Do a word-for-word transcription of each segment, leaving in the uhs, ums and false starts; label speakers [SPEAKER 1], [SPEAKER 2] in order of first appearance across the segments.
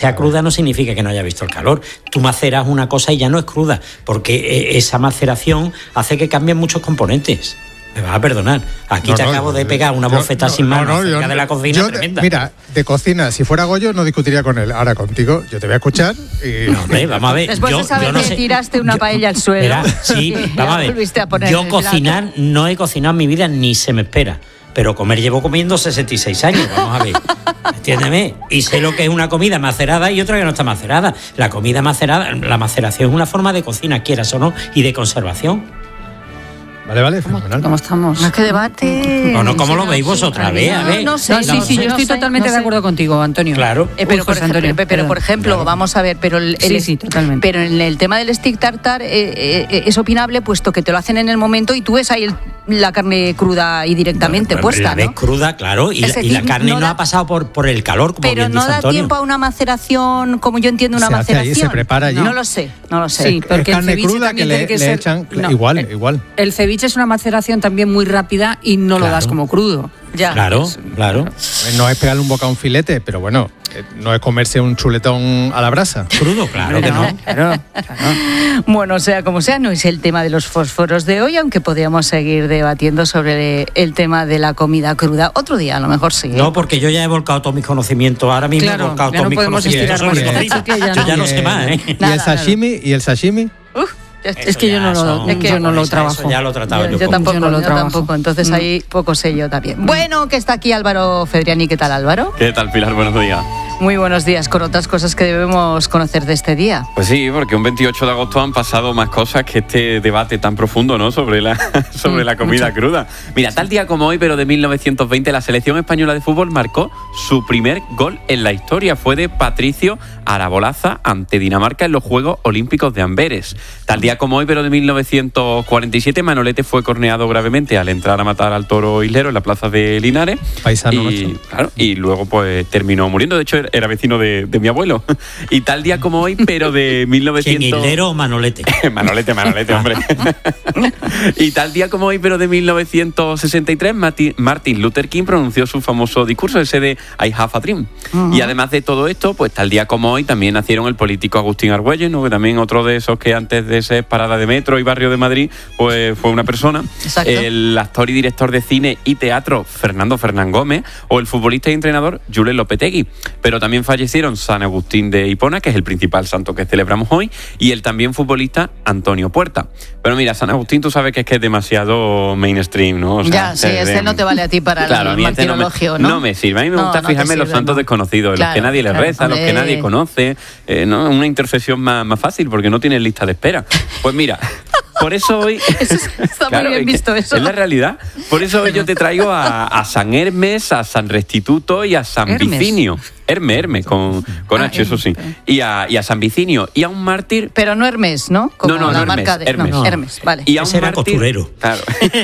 [SPEAKER 1] sea cruda no significa que no haya visto el calor. Tú maceras una cosa y ya no es cruda, porque esa maceración hace que cambien muchos componentes. Me vas a perdonar. Aquí
[SPEAKER 2] no,
[SPEAKER 1] te
[SPEAKER 2] no,
[SPEAKER 1] acabo de
[SPEAKER 2] yo,
[SPEAKER 1] pegar una
[SPEAKER 2] yo,
[SPEAKER 1] bofetada
[SPEAKER 2] no,
[SPEAKER 1] sin mano
[SPEAKER 2] no, no,
[SPEAKER 1] acerca
[SPEAKER 2] yo,
[SPEAKER 1] de la cocina
[SPEAKER 2] yo,
[SPEAKER 1] tremenda.
[SPEAKER 2] Mira, de cocina, si fuera Goyo no discutiría con él. Ahora contigo, yo te voy a escuchar y...
[SPEAKER 1] No, hombre, vamos a ver.
[SPEAKER 3] Después
[SPEAKER 1] yo,
[SPEAKER 3] de saber
[SPEAKER 1] yo no
[SPEAKER 3] que
[SPEAKER 1] sé,
[SPEAKER 3] tiraste una
[SPEAKER 1] yo,
[SPEAKER 3] paella al suelo.
[SPEAKER 1] Verá, sí, vamos a ver.
[SPEAKER 3] A poner
[SPEAKER 1] Yo
[SPEAKER 3] el
[SPEAKER 1] cocinar,
[SPEAKER 3] plato.
[SPEAKER 1] no he cocinado en mi vida ni se me espera. Pero comer llevo comiendo sesenta y seis años, vamos a ver. Entiéndeme. Y sé lo que es una comida macerada y otra que no está macerada. La comida macerada, la maceración es una forma de cocina, quieras o no, y de conservación.
[SPEAKER 2] Vale, vale,
[SPEAKER 4] ¿Cómo,
[SPEAKER 2] fenomenal.
[SPEAKER 4] ¿Cómo estamos?
[SPEAKER 3] No es que debate.
[SPEAKER 1] No, no, ¿cómo
[SPEAKER 3] Sí,
[SPEAKER 1] lo
[SPEAKER 3] no,
[SPEAKER 1] veis
[SPEAKER 3] sí,
[SPEAKER 1] vosotras?
[SPEAKER 3] no,
[SPEAKER 1] Ve, a ver.
[SPEAKER 3] No sé,
[SPEAKER 4] No, sí,
[SPEAKER 3] no
[SPEAKER 4] sí,
[SPEAKER 3] sé,
[SPEAKER 4] yo
[SPEAKER 3] no
[SPEAKER 4] estoy
[SPEAKER 3] sé,
[SPEAKER 4] totalmente
[SPEAKER 3] no
[SPEAKER 4] de
[SPEAKER 3] sé.
[SPEAKER 4] acuerdo contigo, Antonio.
[SPEAKER 1] Claro.
[SPEAKER 3] Eh, pero,
[SPEAKER 4] Uy,
[SPEAKER 3] por
[SPEAKER 4] José
[SPEAKER 3] ejemplo,
[SPEAKER 4] Antonio,
[SPEAKER 3] pero
[SPEAKER 4] perdón.
[SPEAKER 3] por ejemplo,
[SPEAKER 1] Claro.
[SPEAKER 3] vamos a ver, pero el, el-
[SPEAKER 4] Sí, sí, totalmente.
[SPEAKER 3] pero en el tema del stick tartar eh, eh, es opinable, puesto que te lo hacen en el momento y tú ves ahí el- la carne cruda y directamente
[SPEAKER 1] Bueno,
[SPEAKER 3] puesta,
[SPEAKER 1] La ves
[SPEAKER 3] ¿no?
[SPEAKER 1] cruda, claro, y,
[SPEAKER 3] Es
[SPEAKER 1] la, y
[SPEAKER 3] decir,
[SPEAKER 1] la carne
[SPEAKER 3] no
[SPEAKER 1] no,
[SPEAKER 3] da-
[SPEAKER 1] ha pasado por, por el calor, como
[SPEAKER 3] Pero
[SPEAKER 1] bien
[SPEAKER 3] no
[SPEAKER 1] dice
[SPEAKER 3] da
[SPEAKER 1] Antonio.
[SPEAKER 3] tiempo a una maceración, como yo entiendo una
[SPEAKER 2] Se hace
[SPEAKER 3] maceración.
[SPEAKER 2] allí, se prepara allí.
[SPEAKER 3] No lo sé, no lo sé.
[SPEAKER 4] Sí, porque
[SPEAKER 2] es
[SPEAKER 4] el
[SPEAKER 2] carne
[SPEAKER 4] ceviche
[SPEAKER 2] cruda que
[SPEAKER 4] también
[SPEAKER 2] le,
[SPEAKER 4] tiene que
[SPEAKER 2] le
[SPEAKER 4] ser-
[SPEAKER 2] echan...
[SPEAKER 4] no,
[SPEAKER 2] igual,
[SPEAKER 4] el-
[SPEAKER 2] igual.
[SPEAKER 4] El ceviche es una maceración también muy rápida y no lo
[SPEAKER 1] Claro.
[SPEAKER 4] das como crudo.
[SPEAKER 3] Ya.
[SPEAKER 1] Claro, claro.
[SPEAKER 2] No es pegarle un bocado a un filete, pero bueno, eh, no es comerse un chuletón a la brasa.
[SPEAKER 1] Crudo, claro que no.
[SPEAKER 4] Claro, claro.
[SPEAKER 3] Bueno, sea como sea, no es el tema de los fósforos de hoy, aunque podríamos seguir debatiendo sobre el tema de la comida cruda. Otro día, a lo mejor sí. ¿eh?
[SPEAKER 1] No, porque yo ya he volcado todos mis conocimientos. Ahora mismo
[SPEAKER 4] Claro,
[SPEAKER 1] he volcado
[SPEAKER 4] ya
[SPEAKER 1] todos
[SPEAKER 4] no
[SPEAKER 1] mis
[SPEAKER 4] podemos
[SPEAKER 1] conocimientos
[SPEAKER 4] estirar
[SPEAKER 1] sobre
[SPEAKER 4] más
[SPEAKER 1] cocina.
[SPEAKER 4] esto, que ya
[SPEAKER 1] Yo
[SPEAKER 4] no.
[SPEAKER 1] ya no sé más, ¿eh?
[SPEAKER 2] ¿Y
[SPEAKER 3] Nada,
[SPEAKER 2] el sashimi? ¿Y el sashimi?
[SPEAKER 3] Uf, ya-
[SPEAKER 1] Eso
[SPEAKER 4] Es que yo
[SPEAKER 1] ya
[SPEAKER 4] no lo,
[SPEAKER 1] son-
[SPEAKER 4] es que yo no lo
[SPEAKER 1] eso
[SPEAKER 4] trabajo.
[SPEAKER 1] ya lo he tratado
[SPEAKER 3] yo,
[SPEAKER 1] yo.
[SPEAKER 3] yo
[SPEAKER 1] poco.
[SPEAKER 3] tampoco,
[SPEAKER 4] Yo no lo
[SPEAKER 3] yo
[SPEAKER 4] trabajo.
[SPEAKER 3] tampoco. Entonces
[SPEAKER 4] Mm.
[SPEAKER 3] ahí poco sé yo también. Bueno, que está aquí Álvaro Fedriani. ¿Qué tal, Álvaro?
[SPEAKER 5] ¿Qué tal, Pilar? Buenos días.
[SPEAKER 3] Muy buenos días, con otras cosas que debemos conocer de este día.
[SPEAKER 5] Pues sí, porque un veintiocho de agosto han pasado más cosas que este debate tan profundo, ¿no? Sobre la, sobre la comida cruda. Mira, tal día como hoy, pero de mil novecientos veinte, la selección española de fútbol marcó su primer gol en la historia. Fue de Patricio Arabolaza ante Dinamarca en los Juegos Olímpicos de Amberes. Tal día como hoy, pero de mil novecientos cuarenta y siete, Manolete fue corneado gravemente al entrar a matar al toro islero en la plaza de Linares.
[SPEAKER 2] Paisano
[SPEAKER 5] y,
[SPEAKER 2] nuestro.
[SPEAKER 5] claro, y luego pues terminó muriendo. De hecho, era vecino de, de mi abuelo. Y tal día como hoy, pero de mil novecientos...
[SPEAKER 1] ¿Quién, Hildero o Manolete?
[SPEAKER 5] Manolete, Manolete, hombre. Y tal día como hoy, pero de mil novecientos sesenta y tres, Martin, Martin Luther King pronunció su famoso discurso, ese de I have a dream. Uh-huh. Y además de todo esto, pues tal día como hoy también nacieron el político Agustín Argüelles, ¿no? Que también otro de esos que antes de ser parada de metro y barrio de Madrid, pues fue una persona.
[SPEAKER 3] Exacto.
[SPEAKER 5] El actor y director de cine y teatro Fernando Fernán Gómez, o el futbolista y entrenador Julen Lopetegui. Pero también fallecieron San Agustín de Hipona, que es el principal santo que celebramos hoy, y el también futbolista Antonio Puerta. Pero mira, San Agustín tú sabes que es que es demasiado mainstream, ¿no? O sea,
[SPEAKER 3] ya, sí,
[SPEAKER 5] es
[SPEAKER 3] este
[SPEAKER 5] de-
[SPEAKER 3] no te vale a ti para
[SPEAKER 5] Claro, a
[SPEAKER 3] el
[SPEAKER 5] mí este no me,
[SPEAKER 3] martirologio, ¿no?
[SPEAKER 5] no me sirve. A mí me
[SPEAKER 3] No,
[SPEAKER 5] gusta
[SPEAKER 3] no te
[SPEAKER 5] fijarme en los
[SPEAKER 3] sirve,
[SPEAKER 5] santos
[SPEAKER 3] no.
[SPEAKER 5] desconocidos, en
[SPEAKER 3] Claro,
[SPEAKER 5] los que nadie les
[SPEAKER 3] claro,
[SPEAKER 5] reza, los que
[SPEAKER 3] hombre.
[SPEAKER 5] nadie conoce, eh, ¿no? Una intercesión más, más fácil, porque no tienen lista de espera. Pues mira, por eso hoy...
[SPEAKER 3] Eso es- está
[SPEAKER 5] Claro,
[SPEAKER 3] muy bien
[SPEAKER 5] es que
[SPEAKER 3] visto eso.
[SPEAKER 5] Es la realidad. Por eso hoy yo te traigo a, a San Hermes, a San Restituto y a San
[SPEAKER 4] Hermes.
[SPEAKER 5] Vicinio. Hermes, Hermes, con, con
[SPEAKER 4] Ah,
[SPEAKER 5] H, eso sí.
[SPEAKER 4] Hermes.
[SPEAKER 5] Y a, y a San Vicinio. Y a un mártir...
[SPEAKER 3] Pero no Hermes, ¿no? Como
[SPEAKER 5] No, no,
[SPEAKER 3] la
[SPEAKER 5] no
[SPEAKER 3] marca
[SPEAKER 5] Hermes,
[SPEAKER 3] de
[SPEAKER 5] Hermes.
[SPEAKER 3] No,
[SPEAKER 1] No.
[SPEAKER 3] Hermes, vale.
[SPEAKER 5] Y a un
[SPEAKER 1] Ese era
[SPEAKER 5] mártir,
[SPEAKER 1] costurero.
[SPEAKER 5] Claro.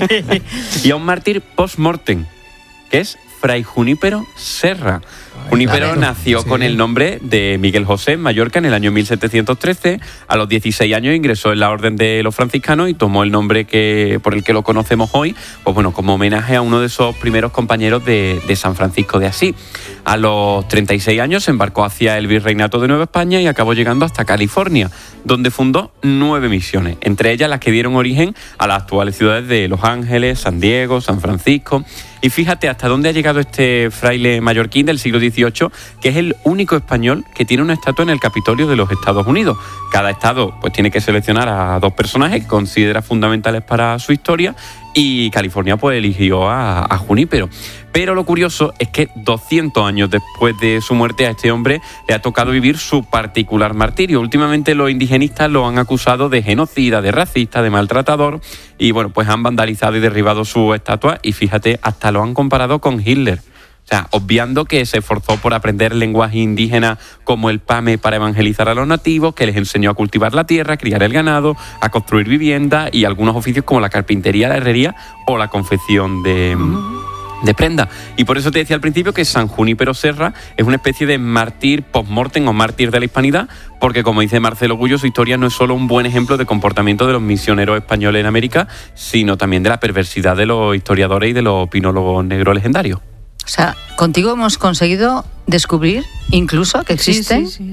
[SPEAKER 5] Y a un mártir post-mortem, que es Fray Junípero Serra. Junípero
[SPEAKER 3] claro.
[SPEAKER 5] nació
[SPEAKER 2] Sí.
[SPEAKER 5] con el nombre de Miguel José en Mallorca en el año mil setecientos trece. A los dieciséis años ingresó en la Orden de los Franciscanos y tomó el nombre que, por el que lo conocemos hoy, pues bueno, como homenaje a uno de esos primeros compañeros de, de San Francisco de Asís. A los treinta y seis años se embarcó hacia el Virreinato de Nueva España y acabó llegando hasta California, donde fundó nueve misiones, entre ellas las que dieron origen a las actuales ciudades de Los Ángeles, San Diego, San Francisco. Y fíjate hasta dónde ha llegado este fraile mallorquín del siglo dieciocho, que es el único español que tiene una estatua en el Capitolio de los Estados Unidos. Cada estado pues tiene que seleccionar a dos personajes que considera fundamentales para su historia, y California pues eligió a, a Junípero. Pero lo curioso es que doscientos años después de su muerte a este hombre le ha tocado vivir su particular martirio. Últimamente los indigenistas lo han acusado de genocida, de racista, de maltratador, y bueno, pues han vandalizado y derribado su estatua, y fíjate, hasta lo han comparado con Hitler. O sea, obviando que se esforzó por aprender lenguaje indígena como el pame para evangelizar a los nativos, que les enseñó a cultivar la tierra, a criar el ganado, a construir viviendas y algunos oficios como la carpintería, la herrería o la confección de... de prenda. Y por eso te decía al principio que San Junípero Serra es una especie de mártir post-mortem o mártir de la hispanidad, porque como dice Marcelo Gullo, su historia no es solo un buen ejemplo de comportamiento de los misioneros españoles en América, sino también de la perversidad de los historiadores y de los opinólogos negros legendarios.
[SPEAKER 3] O sea, contigo hemos conseguido descubrir incluso que existe
[SPEAKER 4] Sí, sí, sí.